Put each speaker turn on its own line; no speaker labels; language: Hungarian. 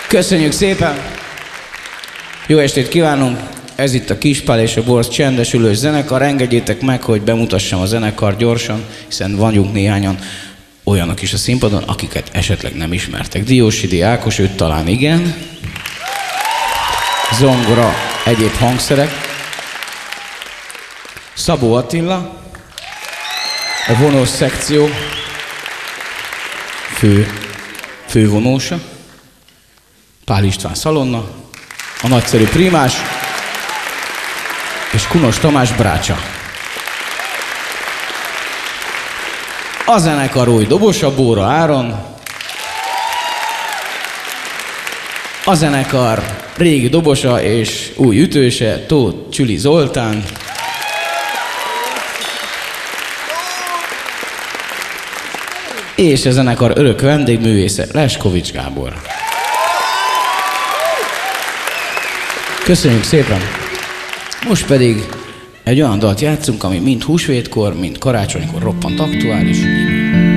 Köszönjük szépen! Jó estét kívánunk! Ez itt a Kispál és a Borz csendesülős zenekar. Engedjétek meg, hogy bemutassam a zenekar gyorsan, hiszen vagyunk néhányan olyanok is a színpadon, akiket esetleg nem ismertek. Diósidi Ákos, őt talán igen. Zongora, egyéb hangszerek. Szabó Attila, a vonós szekció fővonósa. Pál István szalonna, a nagyszerű primás, és Kunos Tamás brácsa. A zenekar új dobosa, Bóra Áron. A zenekar régi dobosa és új ütőse, Tóth Csüli Zoltán. És a zenekar örök vendégművésze, Leskovics Gábor. Köszönjük szépen! Most pedig egy olyan dalt játszunk, ami mind húsvétkor, mind karácsonykor roppant aktuális.